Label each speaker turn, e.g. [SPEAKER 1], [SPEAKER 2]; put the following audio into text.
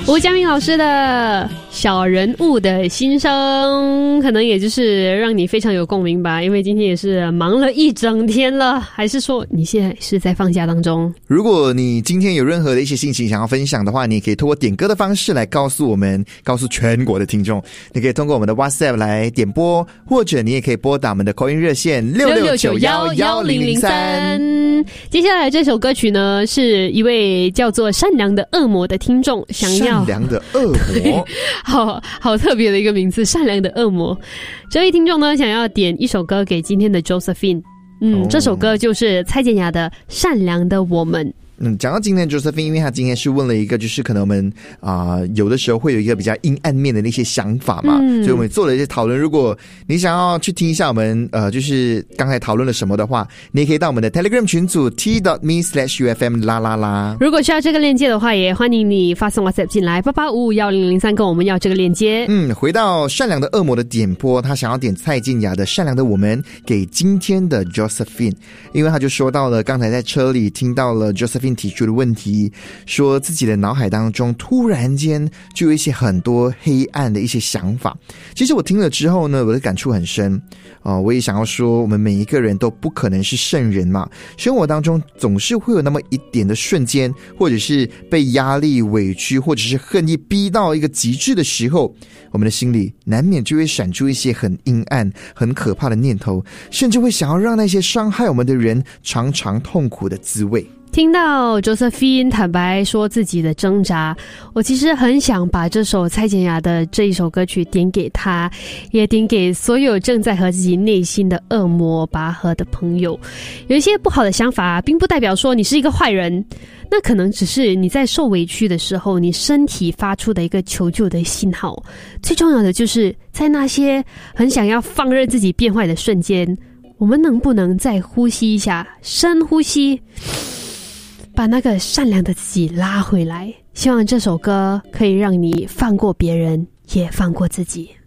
[SPEAKER 1] 吴佳明老师的小人物的心声，可能也就是让你非常有共鸣吧，因为今天也是忙了一整天了。还是说你现在是在放假当中？
[SPEAKER 2] 如果你今天有任何的一些心情想要分享的话，你也可以通过点歌的方式来告诉我们，告诉全国的听众。你可以通过我们的 WhatsApp 来点播，或者你也可以拨打我们的 call in 热线66911003。
[SPEAKER 1] 接下来这首歌曲呢，是一位叫做善良的恶魔的听众想要。
[SPEAKER 2] 善良的恶魔
[SPEAKER 1] 好特别的一个名字，善良的恶魔。这位听众呢，想要点一首歌给今天的 Josephine。这首歌就是蔡健雅的《善良的我们》。
[SPEAKER 2] 讲到今天 Josephine， 因为他今天是问了一个就是可能我们有的时候会有一个比较阴暗面的那些想法嘛，所以我们做了一些讨论。如果你想要去听一下我们就是刚才讨论了什么的话，你也可以到我们的 Telegram 群组 t.me/UFM 啦啦啦。
[SPEAKER 1] 如果需要这个链接的话，也欢迎你发送 WhatsApp 进来88551003跟我们要这个链接。
[SPEAKER 2] 回到善良的恶魔的点播，他想要点蔡健雅的《善良的我们》给今天的 Josephine， 因为他就说到了刚才在车里听到了 Josephine提出的问题，说自己的脑海当中突然间就有一些很多黑暗的一些想法。其实我听了之后呢，我的感触很深我也想要说，我们每一个人都不可能是圣人嘛，生活当中总是会有那么一点的瞬间，或者是被压力、委屈，或者是恨意逼到一个极致的时候，我们的心里难免就会闪出一些很阴暗、很可怕的念头，甚至会想要让那些伤害我们的人尝尝痛苦的滋味。
[SPEAKER 1] 听到 Josephine 坦白说自己的挣扎，我其实很想把这首蔡健雅的这一首歌曲点给他，也点给所有正在和自己内心的恶魔拔河的朋友。有一些不好的想法并不代表说你是一个坏人，那可能只是你在受委屈的时候，你身体发出的一个求救的信号。最重要的就是在那些很想要放任自己变坏的瞬间，我们能不能再呼吸一下，深呼吸，把那个善良的自己拉回来。希望这首歌可以让你放过别人，也放过自己。